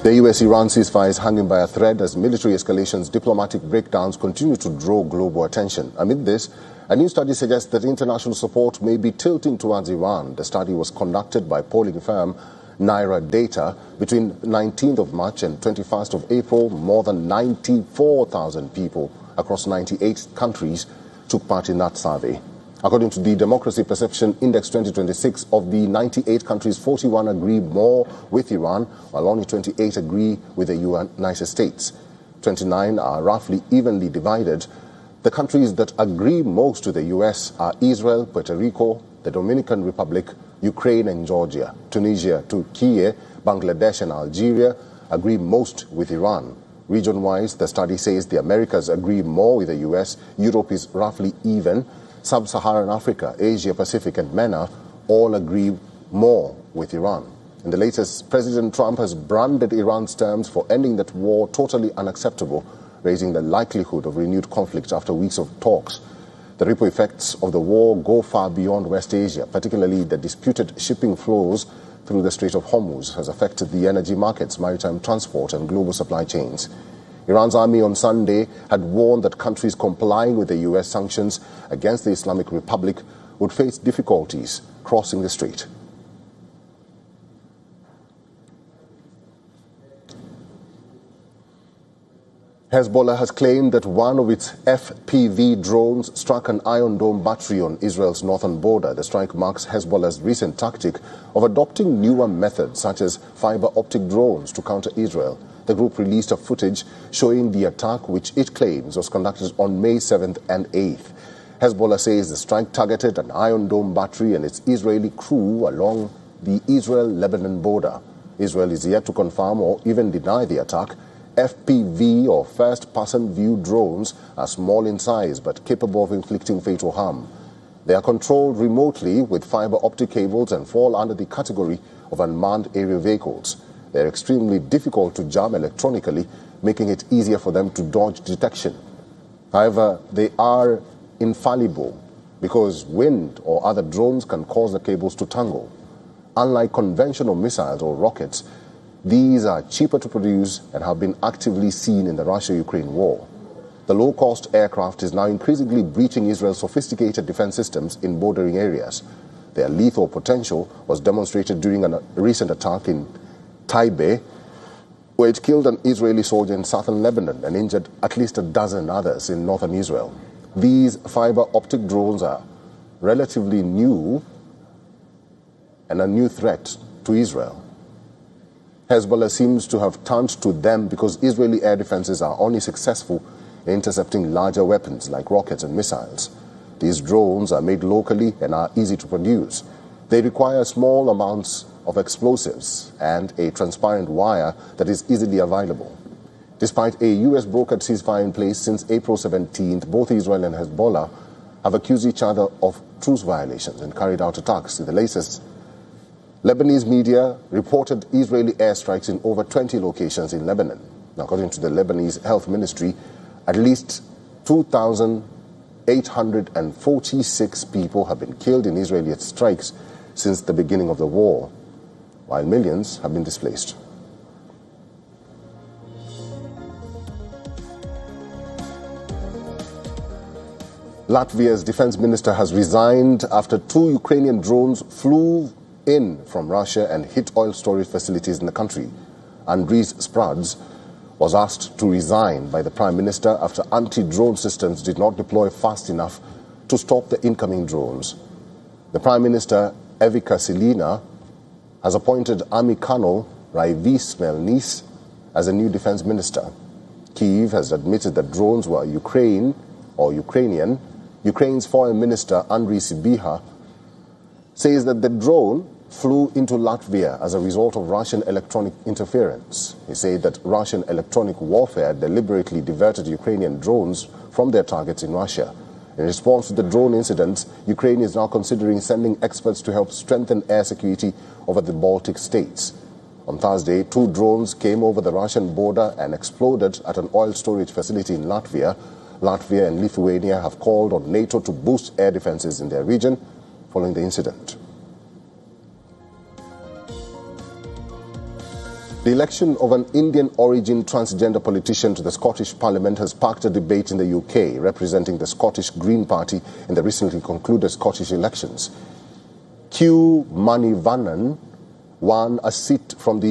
The US-Iran ceasefire is hanging by a thread as military escalations, diplomatic breakdowns continue to draw global attention. Amid this, a new study suggests that international support may be tilting towards Iran. The study was conducted by polling firm Naira Data. Between 19th of March and 21st of April, more than 94,000 people across 98 countries took part in that survey. According to the Democracy Perception Index 2026, of the 98 countries, 41 agree more with Iran, while only 28 agree with the United States. 29 are roughly evenly divided. The countries that agree most with the U.S. are Israel, Puerto Rico, the Dominican Republic, Ukraine and Georgia. Tunisia, Turkey, Bangladesh and Algeria agree most with Iran. Region-wise, the study says the Americas agree more with the U.S., Europe is roughly even, Sub-Saharan Africa, Asia Pacific and MENA all agree more with Iran. In the latest, President Trump has branded Iran's terms for ending that war totally unacceptable, raising the likelihood of renewed conflict after weeks of talks. The ripple effects of the war go far beyond West Asia, particularly the disputed shipping flows through the Strait of Hormuz has affected the energy markets, maritime transport and global supply chains. Iran's army on Sunday had warned that countries complying with the U.S. sanctions against the Islamic Republic would face difficulties crossing the strait. Hezbollah has claimed that one of its FPV drones struck an Iron Dome battery on Israel's northern border. The strike marks Hezbollah's recent tactic of adopting newer methods such as fiber optic drones to counter Israel. The group released a footage showing the attack, which it claims was conducted on May 7th and 8th. Hezbollah says the strike targeted an Iron Dome battery and its Israeli crew along the Israel-Lebanon border. Israel is yet to confirm or even deny the attack. FPV or first-person view drones are small in size but capable of inflicting fatal harm. They are controlled remotely with fiber optic cables and fall under the category of unmanned aerial vehicles. They are extremely difficult to jam electronically, making it easier for them to dodge detection. However, they are infallible because wind or other drones can cause the cables to tangle. Unlike conventional missiles or rockets, these are cheaper to produce and have been actively seen in the Russia-Ukraine war. The low-cost aircraft is now increasingly breaching Israel's sophisticated defense systems in bordering areas. Their lethal potential was demonstrated during a recent attack in Taibe, where it killed an Israeli soldier in southern Lebanon and injured at least a dozen others in northern Israel. These fiber optic drones are relatively new and a new threat to Israel. Hezbollah seems to have turned to them because Israeli air defenses are only successful in intercepting larger weapons like rockets and missiles. These drones are made locally and are easy to produce. They require small amounts of explosives and a transparent wire that is easily available. Despite a U.S. brokered ceasefire in place since April 17th, both Israel and Hezbollah have accused each other of truce violations and carried out attacks. In the latest, Lebanese media reported Israeli airstrikes in over 20 locations in Lebanon. According to the Lebanese Health Ministry, at least 2,846 people have been killed in Israeli strikes since the beginning of the war, while millions have been displaced. Latvia's defense minister has resigned after 2 Ukrainian drones flew in from Russia and hit oil storage facilities in the country. Andris Sprads was asked to resign by the Prime Minister after anti-drone systems did not deploy fast enough to stop the incoming drones. The Prime Minister, Evika Silina, has appointed Army Colonel Raivis Melnis as a new defense minister. Kyiv has admitted that drones were Ukrainian. Ukraine's Foreign Minister, Andriy Sybiha, says that the drone flew into Latvia as a result of Russian electronic interference. He said that Russian electronic warfare deliberately diverted Ukrainian drones from their targets in Russia. In response to the drone incidents, Ukraine is now considering sending experts to help strengthen air security over the Baltic states. On Thursday, 2 drones came over the Russian border and exploded at an oil storage facility in Latvia. Latvia and Lithuania have called on NATO to boost air defenses in their region following the incident. The election of an Indian origin transgender politician to the Scottish Parliament has sparked a debate in the UK, representing the Scottish Green Party in the recently concluded Scottish elections. Q Manivannan won a seat from the